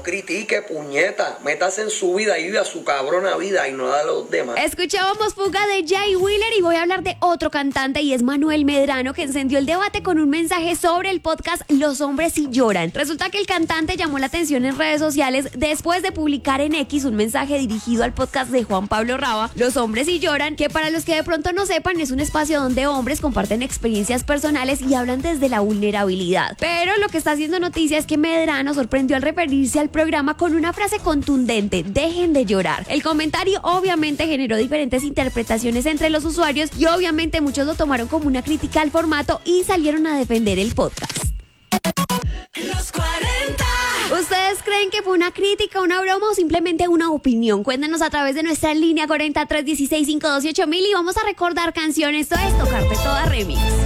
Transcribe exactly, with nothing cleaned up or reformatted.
no critique, puñeta. Métase en su vida y vive a su cabrona vida y no la de los demás. Escuchábamos Fuga de Jay Wheeler y voy a hablar de otro cantante y es Manuel Medrano, que encendió el debate con un mensaje sobre el podcast Los hombres sí lloran. Resulta que el cantante llamó la atención en redes sociales después de publicar en X un mensaje dirigido al podcast de Juan Pablo Raba, Los hombres sí lloran, que para los que de pronto no sepan es un espacio donde hombres comparten experiencias personales y hablan desde la vulnerabilidad. Pero lo que está haciendo noticia es que Medrano sorprendió al referirse al programa con una frase contundente: dejen de llorar. El comentario obviamente generó diferentes interpretaciones entre los usuarios y obviamente muchos lo tomaron como una crítica al formato y salieron a defender el podcast. Los cuarenta. ¿Ustedes creen que fue una crítica, una broma o simplemente una opinión? Cuéntenos a través de nuestra línea cuarenta, tres dieciséis, cinco doce ocho mil y vamos a recordar canciones. Esto es Tocarte Toda Remix.